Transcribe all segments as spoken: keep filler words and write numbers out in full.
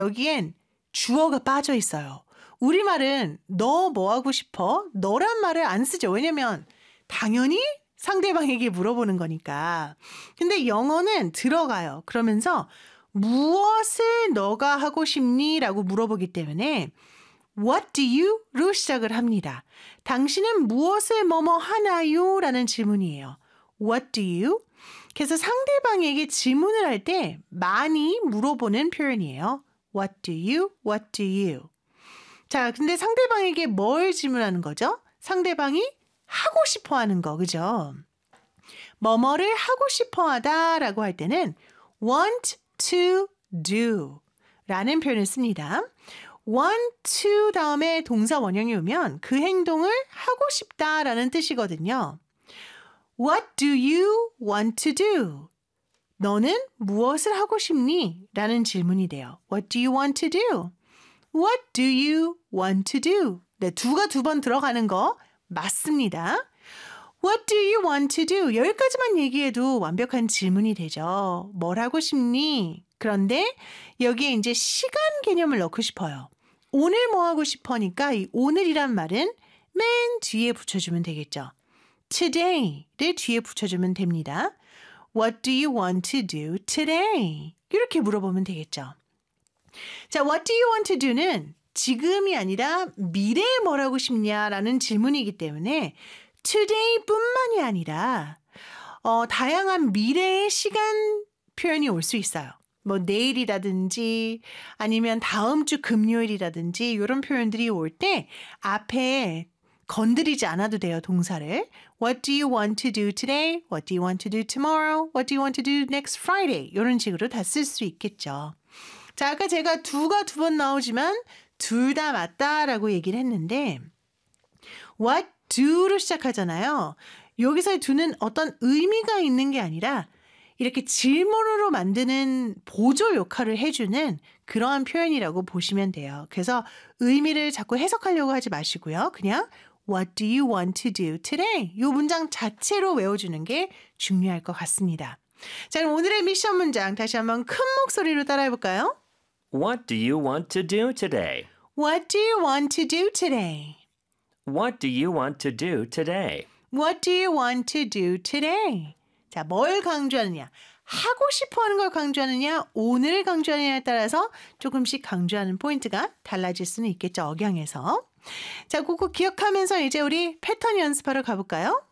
여기엔 주어가 빠져 있어요. 우리말은 너 뭐 하고 싶어? 너란 말을 안 쓰죠. 왜냐면 당연히 상대방에게 물어보는 거니까. 근데 영어는 들어가요. 그러면서 무엇을 너가 하고 싶니? 라고 물어보기 때문에 What do you? 로 시작을 합니다. 당신은 무엇을 뭐뭐 하나요? 라는 질문이에요. What do you? 그래서 상대방에게 질문을 할 때 많이 물어보는 표현이에요. What do you? What do you? 자, 근데 상대방에게 뭘 질문하는 거죠? 상대방이 하고 싶어 하는 거, 그죠? 뭐뭐를 하고 싶어 하다 라고 할 때는 want to do 라는 표현을 씁니다. want to 다음에 동사 원형이 오면 그 행동을 하고 싶다 라는 뜻이거든요. What do you want to do? 너는 무엇을 하고 싶니? 라는 질문이 돼요. What do you want to do? What do you want to do? 네, 두가 두 번 들어가는 거 맞습니다. What do you want to do? 여기까지만 얘기해도 완벽한 질문이 되죠. 뭘 하고 싶니? 그런데 여기에 이제 시간 개념을 넣고 싶어요. 오늘 뭐 하고 싶어니까 이 오늘이란 말은 맨 뒤에 붙여주면 되겠죠. today를 뒤에 붙여주면 됩니다. What do you want to do today? 이렇게 물어보면 되겠죠. 자, what do you want to do는 지금이 아니라 미래에 뭘 하고 싶냐라는 질문이기 때문에 today뿐만이 아니라 어, 다양한 미래의 시간 표현이 올 수 있어요. 뭐 내일이라든지 아니면 다음 주 금요일이라든지 이런 표현들이 올 때 앞에 건드리지 않아도 돼요, 동사를. What do you want to do today? What do you want to do tomorrow? What do you want to do next Friday? 이런 식으로 다 쓸 수 있겠죠. 자, 아까 제가 두가 두 번 나오지만 둘 다 맞다라고 얘기를 했는데 what do로 시작하잖아요. 여기서의 do는 어떤 의미가 있는 게 아니라 이렇게 질문으로 만드는 보조 역할을 해주는 그러한 표현이라고 보시면 돼요. 그래서 의미를 자꾸 해석하려고 하지 마시고요. 그냥 What do you want to do today? 이 문장 자체로 외워주는 게 중요할 것 같습니다. 자, 그럼 오늘의 미션 문장 다시 한번 큰 목소리로 따라해볼까요? What do you want to do today? What do you want to do today? What do you want to do today? What do you want to do today? 자, 뭘 강조하느냐? 하고 싶어 하는 걸 강조하느냐? 오늘 강조하느냐에 따라서 조금씩 강조하는 포인트가 달라질 수는 있겠죠, 억양에서. 자, 그거 기억하면서 이제 우리 패턴 연습하러 가볼까요?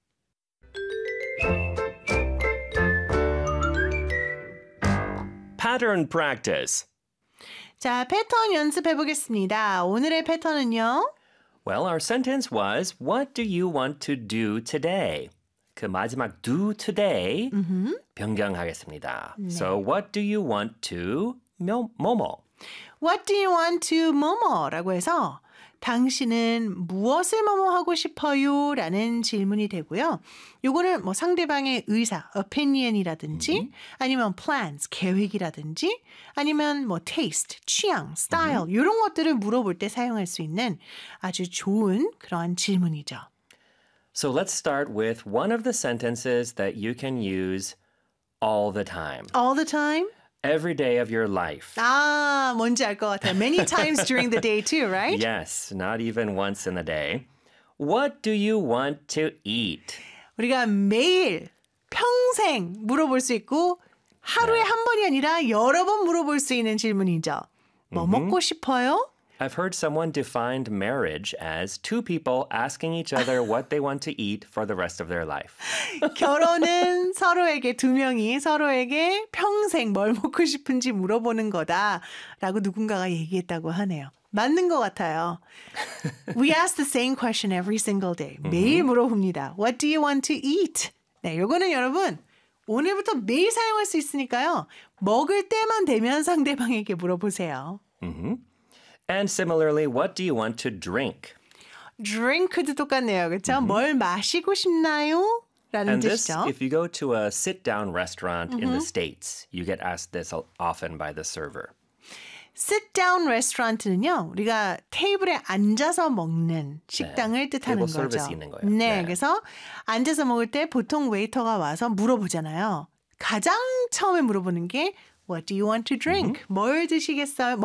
Pattern practice. 자, 패턴 연습해 보겠습니다. 오늘의 패턴은요? Well, our sentence was, what do you want to do today? 그 마지막 do today 음흠. 변경하겠습니다. 네. So, what do you want to 뭐, 뭐뭐? What do you want to 뭐뭐라고 해서 당신은 무엇을 뭐뭐 하고 싶어요? 라는 질문이 되고요. 요거는 뭐 상대방의 의사, opinion이라든지 음. 아니면 plans, 계획이라든지 아니면 뭐 taste, 취향, style 음. 이런 것들을 물어볼 때 사용할 수 있는 아주 좋은 그러한 질문이죠. So let's start with one of the sentences that you can use all the time. All the time? Every day of your life. 아, 뭔지 알 것 같아요. Many times during the day too, right? Yes, not even once in the day. What do you want to eat? 우리가 매일 평생 물어볼 수 있고 하루에 네. 한 번이 아니라 여러 번 물어볼 수 있는 질문이죠. 뭐 음흠. 먹고 싶어요? I've heard someone defined marriage as two people asking each other what they want to eat for the rest of their life. 결혼은 서로에게 두 명이 서로에게 평생 뭘 먹고 싶은지 물어보는 거다라고 누군가가 얘기했다고 하네요. 맞는 것 같아요. We ask the same question every single day. 매일 물어봅니다. What do you want to eat? 네, 요거는 여러분 오늘부터 매일 사용할 수 있으니까요. 먹을 때만 되면 상대방에게 물어보세요. Mm-hmm. And similarly, what do you want to drink? drink도 똑같네요. 그렇죠? Mm-hmm. 뭘 마시고 싶나요? 라는 And this, 뜻이죠. if you go to a sit-down restaurant mm-hmm. in the States, you get asked this often by the server. sit down restaurant는요. 우리가 테이블에 앉아서 먹는 식당을 네, 뜻하는 테이블 거죠. 서비스 있는 거예요. 네, 네. 그래서 앉아서 먹을 때 보통 웨이터가 와서 물어보잖아요. 가장 처음에 물어보는 게 What do you want to drink? 뭘 드시겠어요?